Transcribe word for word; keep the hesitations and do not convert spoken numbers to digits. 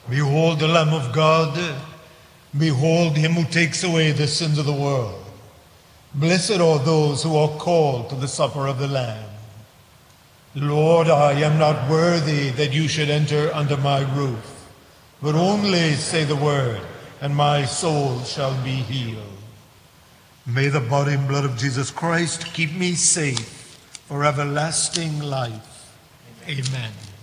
Behold the Lamb of God. Behold him who takes away the sins of the world. Blessed are those who are called to the supper of the Lamb. Lord, I am not worthy that you should enter under my roof, but only say the word, and my soul shall be healed. May the body and blood of Jesus Christ keep me safe for everlasting life. Amen.